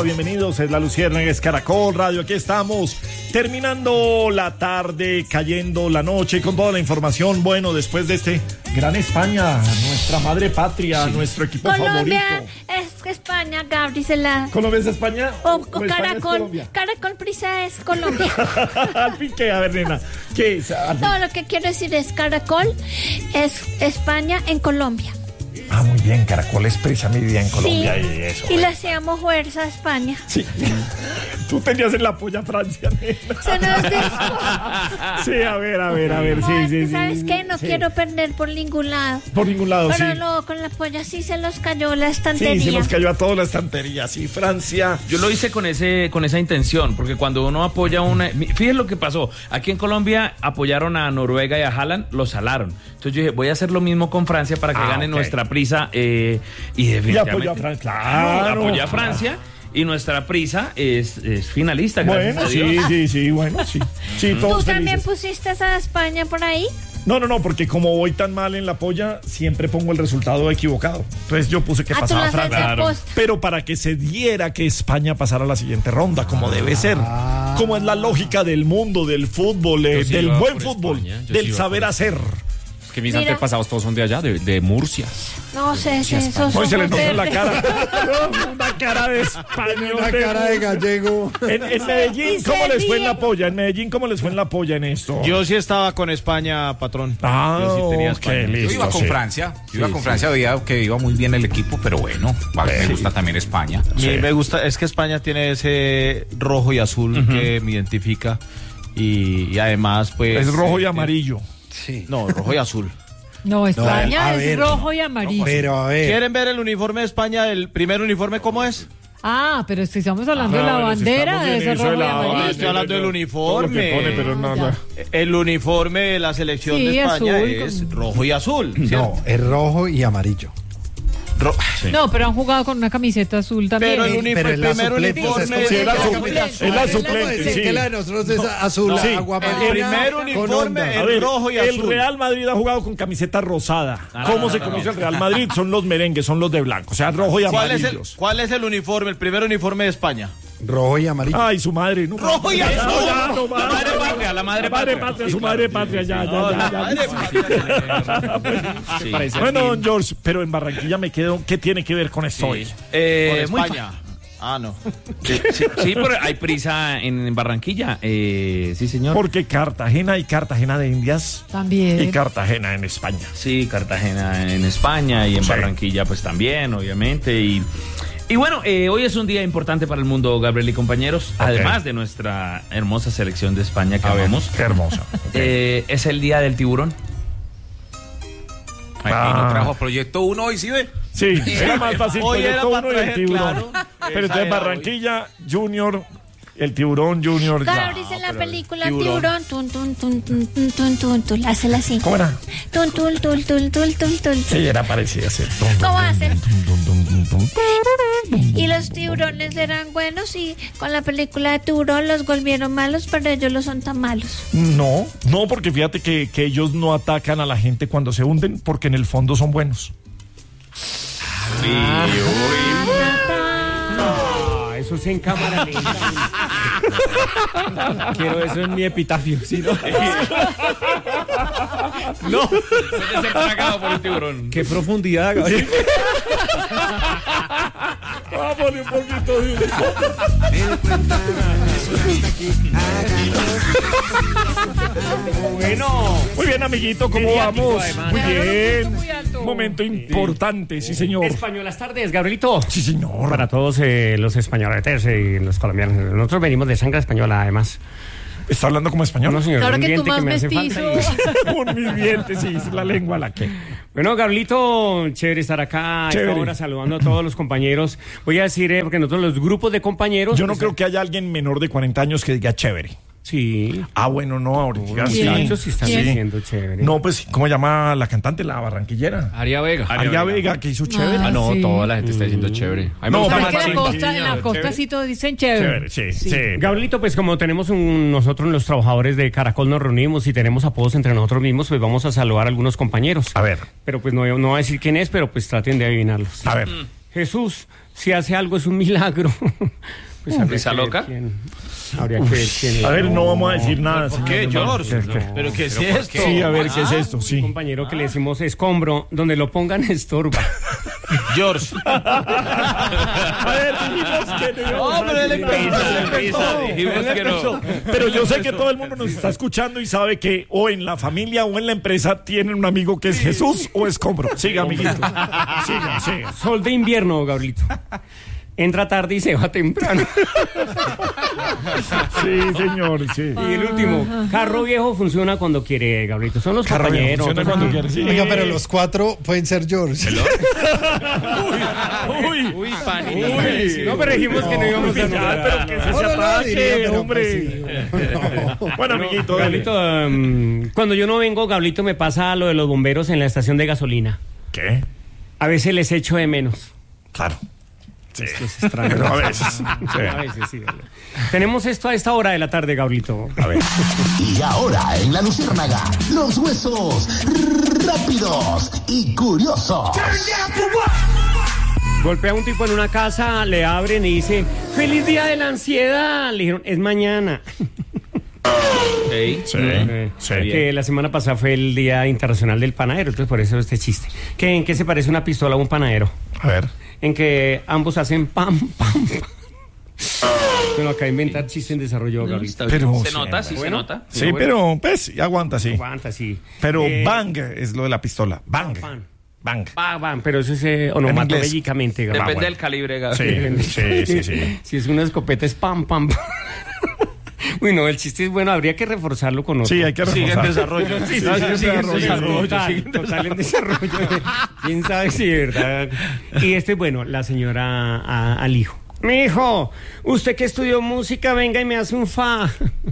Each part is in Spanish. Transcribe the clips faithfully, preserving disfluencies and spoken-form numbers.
Hola, bienvenidos, es La Luciérnaga, es Caracol Radio, aquí estamos, terminando la tarde, cayendo la noche, con toda la información, bueno, después de este gran España, nuestra madre patria, sí. Nuestro equipo Colombia favorito. Es España, Gabri, se la... ¿Colombia es España? O, o o Caracol, Caracol Prisa es Colombia. Al fin, ¿qué? A ver, nena, ¿qué es? No, lo que quiero decir es Caracol es España en Colombia. Ah, muy bien, Caracol es Prisa, mi vida en Colombia, sí, y eso. Y le hacíamos fuerza a España. Sí. Tú tenías en la polla a Francia, nena. Se nos dijo. Sí, a ver, a ver, a ver, no, sí, es sí, que, sí. ¿sabes sí, qué? No sí. quiero perder por ningún lado. Por ningún lado, Pero sí. Pero no, con la polla sí se los cayó la estantería. Sí, se nos cayó a toda la estantería, sí, Francia. Yo lo hice con ese con esa intención, porque cuando uno apoya una... Fíjense lo que pasó. Aquí en Colombia apoyaron a Noruega y a Haaland, lo salaron. Entonces yo dije, voy a hacer lo mismo con Francia para que ah, gane okay. nuestra Prisa. Eh, y definitivamente... Y apoyó a Francia, claro. Apoyó a Francia. Y nuestra Prisa es, es finalista. Bueno, sí, sí, sí, bueno, sí. sí ¿Tú todos también felices. pusiste a España por ahí? No, no, no, porque como voy tan mal en la polla, siempre pongo el resultado equivocado. Entonces yo puse que ah, pasaba tú Francia. Claro. Pero para que se diera que España pasara a la siguiente ronda, como debe ser. Ah. Como es la lógica del mundo, del fútbol, eh, sí del iba buen por fútbol, España, yo del sí iba saber por hacer. Que mis Mira. antepasados todos son de allá, de, de Murcia. No sé, sí, esos Hoy se le ojos nota en la verdes. cara. Una cara de español. Una cara de gallego. En, en Medellín, Y ¿cómo se les fue en ríe. la polla? En Medellín, ¿cómo les fue en la polla en esto? Yo sí estaba con España, patrón. Ah, Yo sí tenía ok, España. listo. Yo iba con sí. Francia, yo iba con Francia, veía que iba muy bien el equipo, pero bueno, a mí me gusta también España. A mí Sí. me gusta, es que España tiene ese rojo y azul uh-huh. que me identifica y, y además pues... Es rojo y eh, amarillo. Sí. No, rojo y azul. No, España a es ver, rojo y amarillo. Pero a ver. ¿Quieren ver el uniforme de España, el primer uniforme cómo es? Ah, pero si estamos hablando de la Ah, bandera, estamos de en ese eso de rojo y la amarillo. bandera. Estoy hablando del Todo uniforme. lo que pone, pero no, no. El uniforme de la selección Sí, de España azul, es con- rojo y azul. ¿cierto? No, es rojo y amarillo. Ro- No, pero han jugado con una camiseta azul también. Pero el, Sí, uni- pero el es la primer suplente, uniforme... o sea, es Sí, es la como- suplente, es la suplente, Sí, sí. que la de nosotros es azul, Sí. agua El amarilla, primer con uniforme onda. es A ver, rojo y el azul. Real Madrid ha jugado con camiseta rosada. Ah, ¿Cómo no, se no, conoce no. el Real Madrid? Son los merengues, son los de blanco. O sea, rojo y ¿Cuál es, el, amarillos. ¿Cuál es el uniforme, el primer uniforme de España? Rojo y amarillo. Ay, su madre. No, Rojo y ya, azul. ya, no, La madre patria, la madre La madre patria. patria, su madre patria, ya, ya, No, ya, la ya. madre patria. Sí. Bueno, don George, pero en Barranquilla me quedo. ¿Qué tiene que ver con esto hoy? Eh, Con muy España. Ah, no. Sí, sí, sí, pero hay Prisa en Barranquilla. Eh, sí, señor. Porque Cartagena y Cartagena de Indias También. y Cartagena en España. Sí, Cartagena en España y en Sí. Barranquilla pues también, obviamente. Y, y bueno, eh, hoy es un día importante para el mundo, Gabriel y compañeros. Ok. Además de nuestra hermosa selección de España que A ver, amamos. qué hermosa. Eh, es el día del tiburón. Aquí Ah. no trajo Proyecto uno hoy, ¿sí ve? Sí, era más fácil. Hoy era Proyecto para Uno y el traer, tiburón. claro. Pero Esa entonces era Barranquilla, Junior, el tiburón Junior. ya. Gabri en la película tiburón. Tiburón, tun, tun, tun, tun, tun, tun, tun, tun, hazla así. ¿Cómo era? Tun, tun, tun, tun, tun, tun, tun. Sí, era parecida. Sí. ¿Cómo hacen? Y los tiburones eran buenos y con la película de Tiburón los volvieron malos, pero ellos no son tan malos. No, no, porque fíjate que, que ellos no atacan a la gente cuando se hunden, porque en el fondo son buenos. Ah, eso es en cámara lenta. Quiero eso en mi epitafio, ¿sí, no? No. Puede ser tragado por el tiburón. Qué profundidad, Gabriel. Vámonos un poquito de Bueno. Muy bien, amiguito, ¿cómo Mediático, vamos? además. Muy bien. Muy alto. Momento importante, sí, señor. Españolas tardes, Gabrielito. Sí, señor. Para todos eh, los españoletes y los colombianos. Nosotros venimos de sangre española, además. ¿Está hablando como español? No, señor. Claro un que tú diente más me hace mestizo. falta Con mis dientes, sí, es la lengua la que. Bueno, Gabrielito, chévere estar acá a esta Chévere. hora saludando a todos los compañeros. Voy a decir, eh, porque nosotros los grupos de compañeros... Yo no pues, creo que haya alguien menor de cuarenta años que diga chévere. Sí. Ah, bueno, no, ahorita Los sí. muchachos sí están ¿Quién? diciendo chévere. No, pues, ¿cómo llama la cantante, la barranquillera? Aria Vega. Aria Vega, que hizo chévere. Ah, Ah, no, sí. toda la gente está diciendo chévere. A mí me No, gusta pero Porque más en la Barranquilla, costa, en la costa chévere. sí todos dicen chévere. Chévere, sí, sí. Gabrielito, pues como tenemos un, nosotros los trabajadores de Caracol nos reunimos y tenemos apodos entre nosotros mismos, pues vamos a saludar a algunos compañeros. A ver, Pero pues no, no voy a decir quién es, pero pues traten de adivinarlos. a ver. Jesús si hace algo es un milagro. Pues habría ¿Risa que ver loca? quién- habría que ver quién es. A ver, no vamos a decir nada. ¿Por qué, señor. George? ¿Qué, qué? ¿Pero qué es esto? Sí, a ver, ¿qué es Ah, esto? Un Sí. compañero que le decimos escombro, donde lo pongan estorba. George. A ver, dijimos que no. No, pero él empezó, él empezó. Dijimos que no. Pero yo sé que todo el mundo nos está escuchando y sabe que o en la familia o en la empresa tienen un amigo que es Jesús o Escombro. Siga, amiguito. Siga, siga. Sol de invierno, Gabrielito. Entra tarde y se va temprano. Sí, señor, sí. Y el último, carro viejo funciona cuando quiere, Gabrielito. Son los Carro viejo, compañeros. funciona cuando quiere, sí. Oiga, pero los cuatro pueden ser George. Uy, Uy, Fanny. uy. No, pero dijimos que no íbamos a Ya, nombrar. pero que se No, no, no, diría, ataque, pero hombre. pues sí. No. Bueno, amiguito, dale. Gabrielito, um, cuando yo no vengo, Gabrielito, me pasa lo de los bomberos en la estación de gasolina. ¿Qué? A veces les echo de menos. Claro. Sí. Es extraño. Pero a veces. Sí. A veces, sí. Tenemos esto a esta hora de la tarde, Gabrielito. A ver. Y ahora en La Luciérnaga, los huesos rápidos y curiosos. Golpea a un tipo en una casa, le abren y dice, ¡Feliz día de la ansiedad! Le dijeron, es mañana. Sí. Sí. Eh, Sí. Que la semana pasada fue el Día Internacional del Panadero, entonces por eso este chiste. ¿Qué, ¿En qué se parece una pistola a un panadero? A ver. En que ambos hacen pam, pam, pam. Bueno, acá inventar chiste en desarrollo, Gabrielito. Pero, Se sí, nota, sí, se bueno. nota. Sí, pero pues aguanta, sí. Aguanta, sí. Pero Eh, bang es lo de la pistola. Bang. Pan. Bang. Bam, bam, pero eso es eh, onomatopéyicamente, Gabrielito. Depende bueno. del calibre, Gaby. Sí, Depende. sí, sí, sí. Si es una escopeta es pam, pam, pam. Uy, no, el chiste es bueno, habría que reforzarlo con otro. Sí, hay que Sigue en reforzar. desarrollo. Sí, sí, No, sigue en sigue en desarrollo. desarrollo. Total, sigue en total en desarrollo. ¿Quién sabe si de verdad? Y este es bueno, la señora a- al hijo. Mi hijo, usted que estudió música, venga y me hace un fa.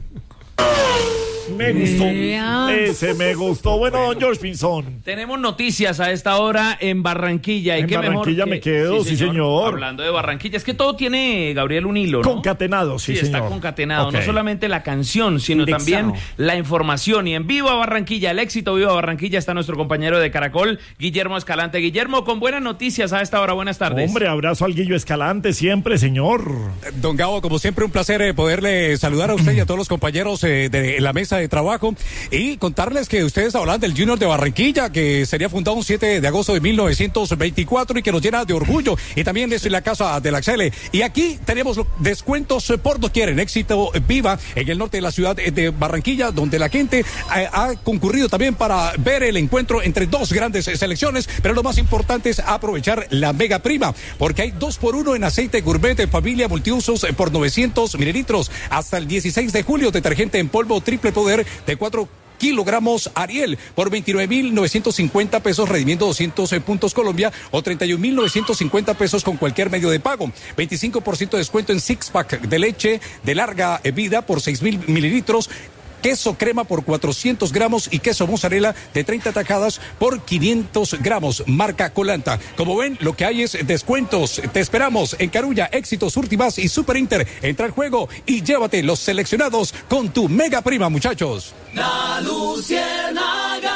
Me gustó. Vea. Ese me gustó. Bueno, don George Pinzón. Tenemos noticias a esta hora en Barranquilla. ¿Y En qué mejor Barranquilla que- me quedo, sí, señor. Hablando de Barranquilla, es que todo tiene, Gabriel, un hilo, ¿no? Concatenado, sí, Sí, está señor. concatenado. Ok. No solamente la canción, sino Indexado. también la información. Y en Viva Barranquilla, el éxito Viva Barranquilla, está nuestro compañero de Caracol, Guillermo Escalante. Guillermo, con buenas noticias a esta hora. Buenas tardes. Hombre, abrazo al Guillo Escalante siempre, señor. Don Gabo, como siempre, un placer eh, poderle saludar a usted y a todos los compañeros eh, de la mesa de trabajo y contarles que ustedes hablan del Junior de Barranquilla, que sería fundado un siete de agosto de mil novecientos veinticuatro y que nos llena de orgullo. Y también es la casa de la Excel. Y aquí tenemos los descuentos eh, por doquier en Éxito Viva, en el norte de la ciudad de Barranquilla, donde la gente eh, ha concurrido también para ver el encuentro entre dos grandes eh, selecciones. Pero lo más importante es aprovechar la mega prima, porque hay dos por uno en aceite gourmet en familia multiusos eh, por novecientos mililitros. Hasta el dieciséis de julio, detergente en polvo triple poder de cuatro kilogramos Ariel por veintinueve mil novecientos cincuenta pesos, redimiendo doscientos puntos Colombia, o treinta y un mil novecientos cincuenta pesos con cualquier medio de pago. veinticinco por ciento de descuento en six pack de leche de larga vida por seis mil mililitros. Queso crema por cuatrocientos gramos y queso mozzarella de treinta tajadas por quinientos gramos, marca Colanta. Como ven, lo que hay es descuentos. Te esperamos en Carulla, Éxitos, Últimas y Super Inter. Entra al juego y llévate los seleccionados con tu mega prima, muchachos. La Luciérnaga.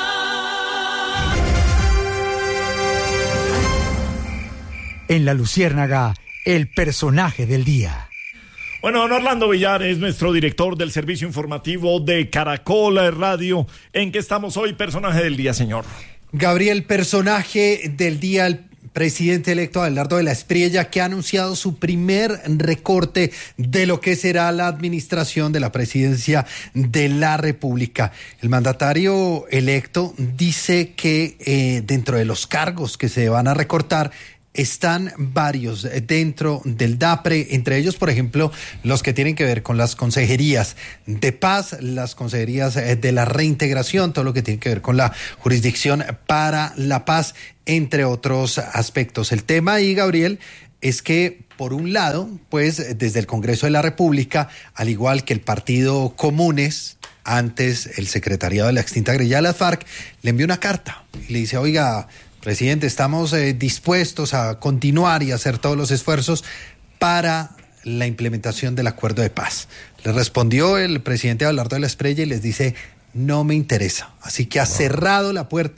En La Luciérnaga, el personaje del día. Bueno, don Orlando Villar es nuestro director del servicio informativo de Caracol Radio. ¿En qué estamos hoy, personaje del día, señor? Gabriel, personaje del día, el presidente electo Abelardo de la Espriella, que ha anunciado su primer recorte de lo que será la administración de la presidencia de la República. El mandatario electo dice que eh, dentro de los cargos que se van a recortar están varios dentro del DAPRE, entre ellos, por ejemplo, los que tienen que ver con las consejerías de paz, las consejerías de la reintegración, todo lo que tiene que ver con la jurisdicción para la paz, entre otros aspectos. El tema ahí, Gabriel, es que, por un lado, pues desde el Congreso de la República, al igual que el Partido Comunes, antes el secretariado de la extinta guerrilla de las FARC, le envió una carta y le dice, oiga, presidente, estamos eh, dispuestos a continuar y hacer todos los esfuerzos para la implementación del acuerdo de paz. Le respondió el presidente Abelardo de la Espriella y les dice, no me interesa. Así que ha cerrado la puerta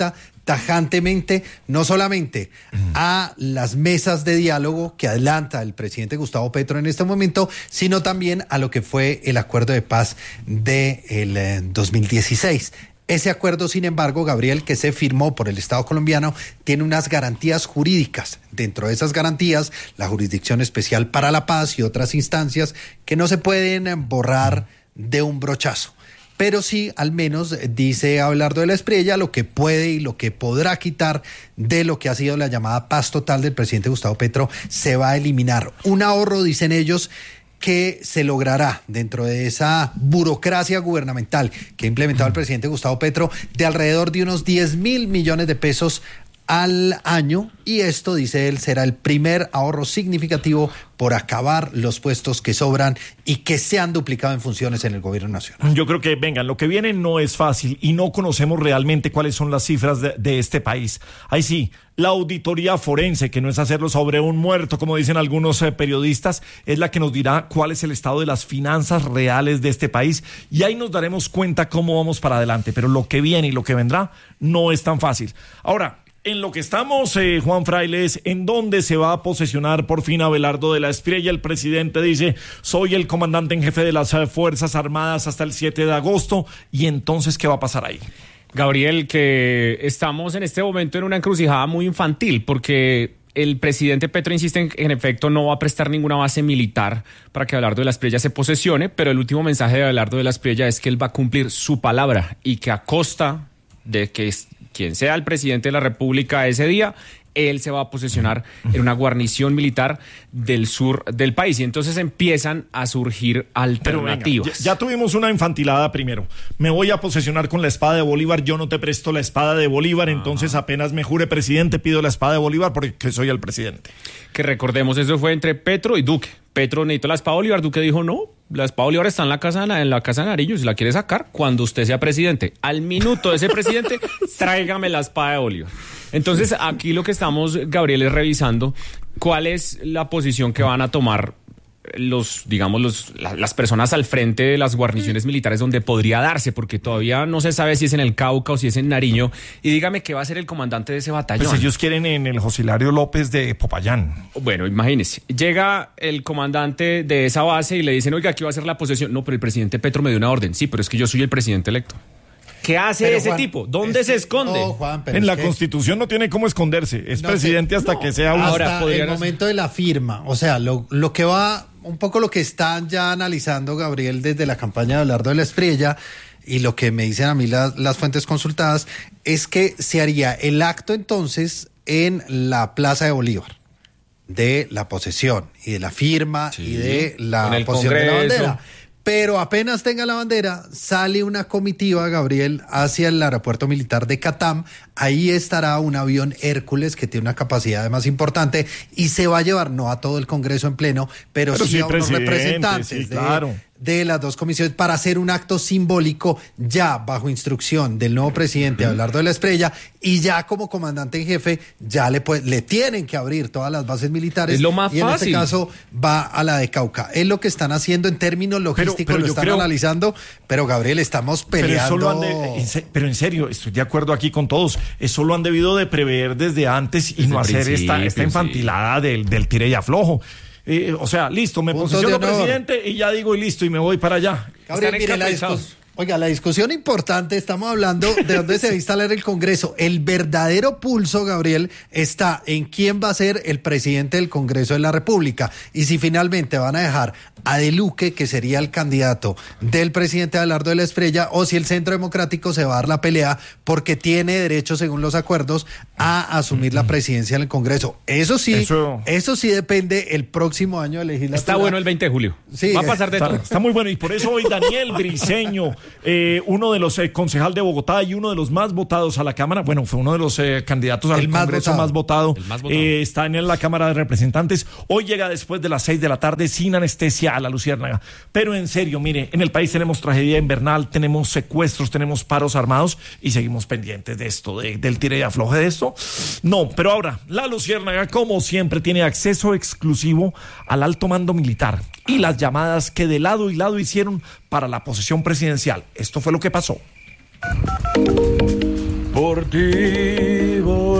tajantemente, no solamente a las mesas de diálogo que adelanta el presidente Gustavo Petro en este momento, sino también a lo que fue el acuerdo de paz del eh, dos mil dieciséis. Ese acuerdo, sin embargo, Gabriel, que se firmó por el Estado colombiano, tiene unas garantías jurídicas. Dentro de esas garantías, la Jurisdicción Especial para la Paz y otras instancias que no se pueden borrar de un brochazo. Pero sí, al menos, dice Abelardo de la Espriella, lo que puede y lo que podrá quitar de lo que ha sido la llamada paz total del presidente Gustavo Petro se va a eliminar. Un ahorro, dicen ellos, que se logrará dentro de esa burocracia gubernamental que ha implementado el presidente Gustavo Petro de alrededor de unos diez mil millones de pesos al año, y esto, dice él, será el primer ahorro significativo por acabar los puestos que sobran y que se han duplicado en funciones en el gobierno nacional. Yo creo que, vengan, lo que viene no es fácil y no conocemos realmente cuáles son las cifras de, de este país. Ahí sí, la auditoría forense, que no es hacerlo sobre un muerto, como dicen algunos eh, periodistas, es la que nos dirá cuál es el estado de las finanzas reales de este país, y ahí nos daremos cuenta cómo vamos para adelante. Pero lo que viene y lo que vendrá no es tan fácil. Ahora, en lo que estamos, eh, Juan Fraile, es en dónde se va a posesionar por fin Abelardo de la Espriella. El presidente dice, soy el comandante en jefe de las eh, Fuerzas Armadas hasta el siete de agosto. ¿Y entonces qué va a pasar ahí? Gabriel, que estamos en este momento en una encrucijada muy infantil, porque el presidente Petro insiste en que en efecto no va a prestar ninguna base militar para que Abelardo de la Espriella se posesione, pero el último mensaje de Abelardo de la Espriella es que él va a cumplir su palabra y que a costa de que quien sea el presidente de la República ese día, él se va a posesionar en una guarnición militar del sur del país. Y entonces empiezan a surgir alternativas. Venga, ya, ya tuvimos una infantilada primero. Me voy a posesionar con la espada de Bolívar. Yo no te presto la espada de Bolívar. Ah. Entonces apenas me jure presidente, pido la espada de Bolívar porque soy el presidente. Que recordemos, eso fue entre Petro y Duque. Petro necesitó la espada de Bolívar. Duque dijo, no, la espada de Bolívar está en la casa de, en la casa de Nariño. Si la quiere sacar, cuando usted sea presidente. Al minuto de ese presidente, tráigame la espada de Bolívar. Entonces, aquí lo que estamos, Gabriel, es revisando cuál es la posición que van a tomar los, digamos, los, la, las personas al frente de las guarniciones militares donde podría darse, porque todavía no se sabe si es en el Cauca o si es en Nariño. Y dígame qué va a ser el comandante de ese batallón. Pues ellos quieren en el José Hilario López de Popayán. Bueno, imagínese, llega el comandante de esa base y le dicen, oiga, aquí va a ser la posesión. No, pero el presidente Petro me dio una orden. Sí, pero es que yo soy el presidente electo. ¿Qué hace pero, ese Juan, tipo? ¿Dónde se esconde? No, Juan, en la que... Constitución no tiene cómo esconderse. Es no, presidente hasta no. que sea... Ahora, hasta el momento de la firma. O sea, lo, lo que va... Un poco lo que están ya analizando, Gabriel, desde la campaña de Abelardo de la Espriella, y lo que me dicen a mí las, las fuentes consultadas, es que se haría el acto entonces en la Plaza de Bolívar, de la posesión y de la firma sí, y de la posesión Congreso. De la bandera. Pero apenas tenga la bandera, sale una comitiva, Gabriel, hacia el aeropuerto militar de Catam. Ahí estará un avión Hércules que tiene una capacidad además importante y se va a llevar no a todo el Congreso en pleno, pero, pero sí, sí a unos representantes sí, claro. de, de las dos comisiones para hacer un acto simbólico ya bajo instrucción del nuevo presidente uh-huh. Abelardo de la Espriella, y ya como comandante en jefe ya le, puede, le tienen que abrir todas las bases militares. Es lo más y fácil. En este caso va a la de Cauca. Es lo que están haciendo en términos logísticos, pero, pero lo están creo... analizando, pero Gabriel, estamos peleando. Pero, de, pero en serio, estoy de acuerdo aquí con todos. Eso lo han debido de prever desde antes y desde no hacer esta, esta infantilada sí. del, del tire y aflojo. Eh, o sea, listo, me posesiono presidente y ya digo y listo y me voy para allá. Gabriel, mire, la discus- Oiga, la discusión importante, estamos hablando de dónde se va a instalar el Congreso. El verdadero pulso, Gabriel, está en quién va a ser el presidente del Congreso de la República. Y si finalmente van a dejar a De Luque, que sería el candidato del presidente Abelardo de la Espriella, o si el Centro Democrático se va a dar la pelea porque tiene derecho, según los acuerdos, a asumir la presidencia en el Congreso. Eso sí, eso, eso sí depende el próximo año de legislatura. Está bueno el veinte de julio. Sí, va a pasar de está, todo. Está muy bueno, y por eso hoy Daniel Briceño, Eh, uno de los eh, concejal de Bogotá y uno de los más votados a la Cámara, bueno, fue uno de los eh, candidatos al más Congreso votado. más votado, más votado. Eh, está en la Cámara de Representantes. Hoy llega después de las seis de la tarde sin anestesia a la Luciérnaga. Pero en serio, mire, en el país tenemos tragedia invernal, tenemos secuestros, tenemos paros armados y seguimos pendientes de esto, de, del tire y afloje de esto. No, pero ahora, la Luciérnaga, como siempre, tiene acceso exclusivo al alto mando militar y las llamadas que de lado y lado hicieron para la posesión presidencial. Esto fue lo que pasó. Por ti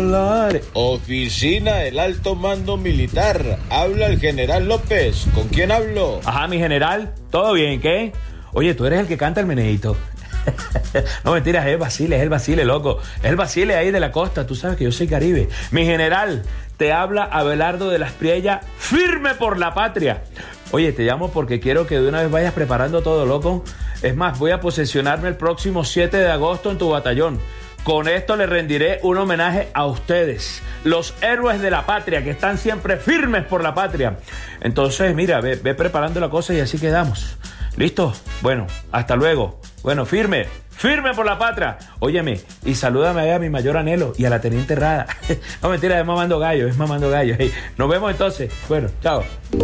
hablar. Oficina del Alto Mando Militar. Habla el general López. ¿Con quién hablo? Ajá, mi general. ¿Todo bien? ¿Qué? Oye, tú eres el que canta el meneíto. No, mentiras, es el Basile, es el Basile, loco. Es el Basile ahí de la costa. Tú sabes que yo soy Caribe. Mi general, te habla Abelardo de la Espriella, firme por la patria. Oye, te llamo porque quiero que de una vez vayas preparando todo, loco. Es más, voy a posesionarme el próximo siete de agosto en tu batallón. Con esto le rendiré un homenaje a ustedes, los héroes de la patria, que están siempre firmes por la patria. Entonces, mira, ve, ve preparando la cosa y así quedamos. ¿Listo? Bueno, hasta luego. Bueno, firme, firme por la patria. Óyeme, y salúdame ahí a mi mayor anhelo y a la teniente Rada. No, mentira, es mamando gallo, es mamando gallo. Hey, nos vemos entonces. Bueno, chao.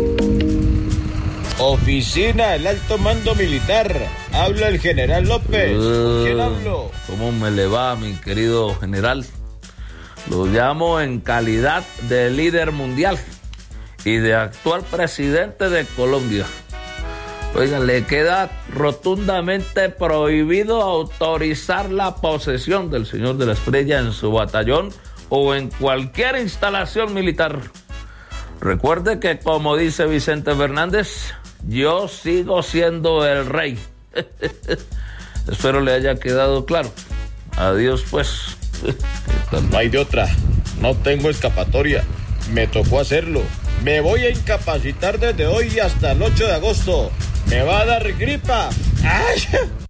Oficina del Alto Mando Militar. Habla el general López. ¿Con quién hablo? ¿Cómo me le va, mi querido general? Lo llamo en calidad de líder mundial y de actual presidente de Colombia. Oiga, le queda rotundamente prohibido autorizar la posesión del señor de la Espriella en su batallón o en cualquier instalación militar. Recuerde que, como dice Vicente Fernández, yo sigo siendo el rey. Espero le haya quedado claro. Adiós, pues. No hay de otra. No tengo escapatoria. Me tocó hacerlo. Me voy a incapacitar desde hoy hasta el ocho de agosto. Me va a dar gripa. ¡Ay!